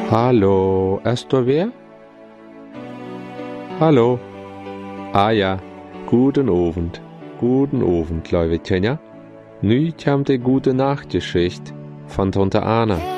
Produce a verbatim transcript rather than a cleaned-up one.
Hallo, ist du wer? Hallo? Ah ja, guten Abend, guten Abend, lieve Tanja. Nu komt de gute Nachtgeschichte van Tante Anna.